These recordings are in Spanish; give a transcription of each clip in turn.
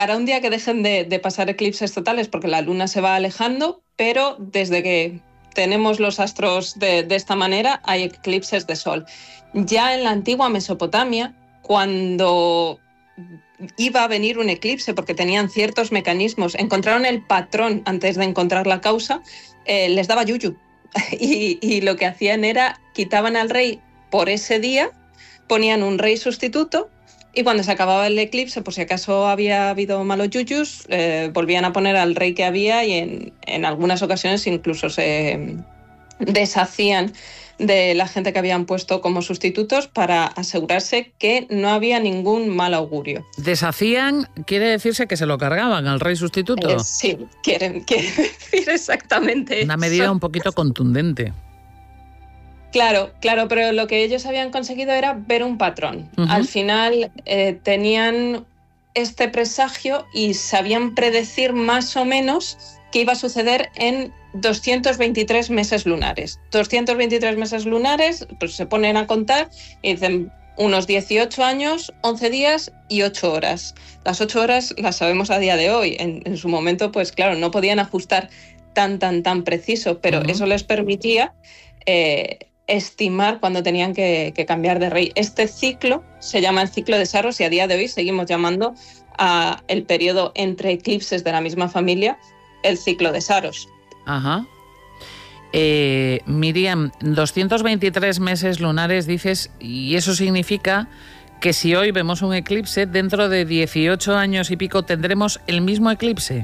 un día que dejen de pasar eclipses totales, porque la luna se va alejando, pero desde que tenemos los astros de esta manera hay eclipses de sol. Ya en la antigua Mesopotamia, cuando iba a venir un eclipse, porque tenían ciertos mecanismos, encontraron el patrón antes de encontrar la causa, les daba yuyu. Y lo que hacían era, quitaban al rey por ese día, ponían un rey sustituto, y cuando se acababa el eclipse, por si acaso había habido malos yuyus, volvían a poner al rey que había, y en algunas ocasiones incluso se deshacían de la gente que habían puesto como sustitutos para asegurarse que no había ningún mal augurio. ¿Deshacían? ¿Quiere decirse que se lo cargaban al rey sustituto? Sí, quiere decir exactamente una medida eso. Un poquito contundente. Claro, pero lo que ellos habían conseguido era ver un patrón. Al final tenían este presagio y sabían predecir más o menos qué iba a suceder en 223 meses lunares. 223 meses lunares, pues se ponen a contar y dicen unos 18 años, 11 días y 8 horas. Las 8 horas las sabemos a día de hoy. En su momento, pues claro, no podían ajustar tan preciso, pero eso les permitía estimar cuándo tenían que cambiar de rey. Este ciclo se llama el ciclo de Saros y a día de hoy seguimos llamando a el periodo entre eclipses de la misma familia el ciclo de Saros. Ajá. Miriam, 223 meses lunares dices, y eso significa que si hoy vemos un eclipse, dentro de 18 años y pico tendremos el mismo eclipse.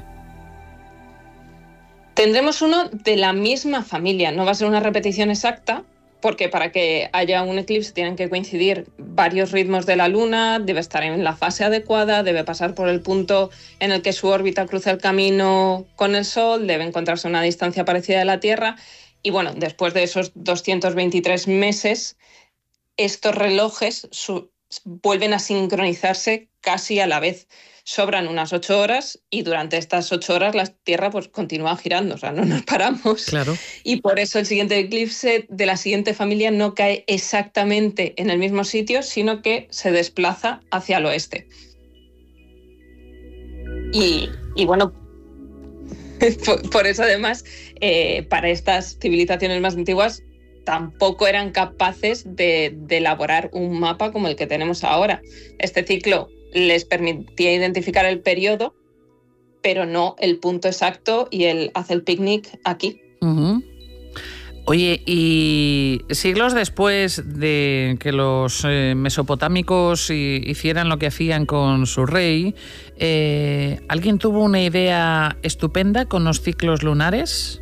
Tendremos uno de la misma familia, no va a ser una repetición exacta, porque para que haya un eclipse tienen que coincidir varios ritmos de la Luna, debe estar en la fase adecuada, debe pasar por el punto en el que su órbita cruza el camino con el Sol, debe encontrarse a una distancia parecida de la Tierra, y bueno, después de esos 223 meses, estos relojes vuelven a sincronizarse casi a la vez. Sobran unas 8 horas y durante estas 8 horas la Tierra pues continúa girando, o sea, no nos paramos. Claro. Y por eso el siguiente eclipse de la siguiente familia no cae exactamente en el mismo sitio, sino que se desplaza hacia el oeste. Y bueno, por eso además, para estas civilizaciones más antiguas, tampoco eran capaces de elaborar un mapa como el que tenemos ahora. Este ciclo les permitía identificar el periodo, pero no el punto exacto, y él hace el picnic aquí. Oye, y siglos después de que los mesopotámicos hicieran lo que hacían con su rey, ¿alguien tuvo una idea estupenda con los ciclos lunares?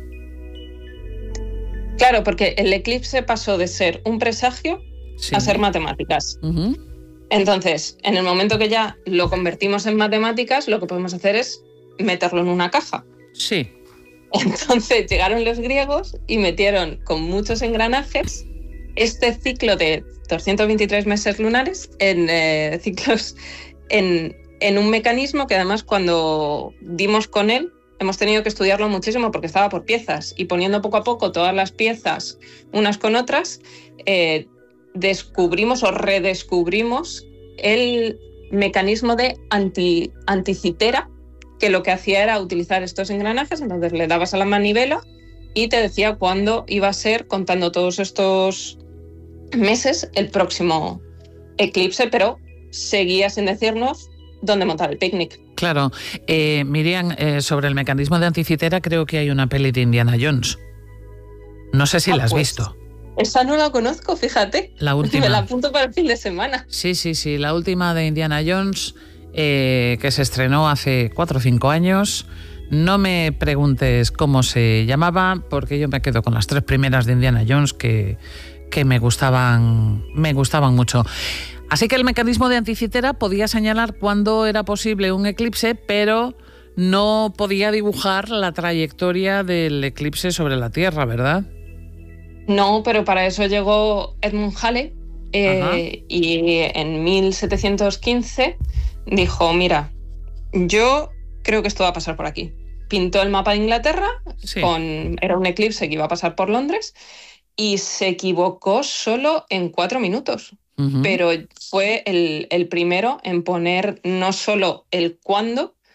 Claro, porque el eclipse pasó de ser un presagio a ser matemáticas. Entonces, en el momento que ya lo convertimos en matemáticas, lo que podemos hacer es meterlo en una caja. Sí. Entonces llegaron los griegos y metieron con muchos engranajes este ciclo de 223 meses lunares en ciclos en un mecanismo que además cuando dimos con él hemos tenido que estudiarlo muchísimo porque estaba por piezas, y poniendo poco a poco todas las piezas unas con otras, descubrimos o redescubrimos el mecanismo de anticitera, que lo que hacía era utilizar estos engranajes. Entonces le dabas a la manivela y te decía cuándo iba a ser, contando todos estos meses, el próximo eclipse, pero seguía sin decirnos dónde montar el picnic. Claro. Miriam, sobre el mecanismo de anticitera creo que hay una peli de Indiana Jones. No sé si la has visto. Esa no la conozco, fíjate. La última. Me la apunto para el fin de semana. Sí, la última de Indiana Jones, que se estrenó hace 4 o 5 años. No me preguntes cómo se llamaba, porque yo me quedo con las 3 primeras de Indiana Jones que me gustaban mucho. Así que el mecanismo de anticitera podía señalar cuándo era posible un eclipse, pero no podía dibujar la trayectoria del eclipse sobre la Tierra, ¿verdad? No, pero para eso llegó Edmund Halley y en 1715 dijo, mira, yo creo que esto va a pasar por aquí. Pintó el mapa de Inglaterra, era un eclipse que iba a pasar por Londres, y se equivocó solo en 4 minutos. Pero fue el primero en poner no solo el cuándo,